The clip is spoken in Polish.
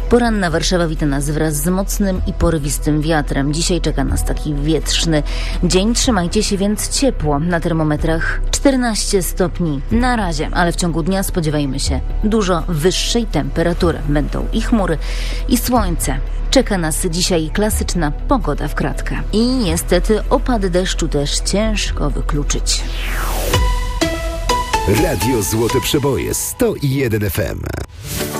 Poranna Warszawa wita nas wraz z mocnym i porywistym wiatrem. Dzisiaj czeka nas taki wietrzny dzień. Trzymajcie się więc ciepło. Na termometrach 14 stopni na razie, ale w ciągu dnia spodziewajmy się dużo wyższej temperatury. Będą i chmury, i słońce. Czeka nas dzisiaj klasyczna pogoda w kratkę. I niestety opady deszczu też ciężko wykluczyć. Radio Złote Przeboje 101 FM.